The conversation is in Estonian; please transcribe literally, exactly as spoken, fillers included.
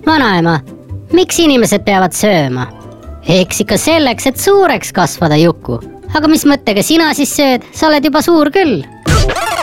Vanaema, miks inimesed peavad sööma? Eks ikka selleks, et suureks kasvada, Juku. Aga mis mõttega sina siis sööd? Sa oled juba suur küll.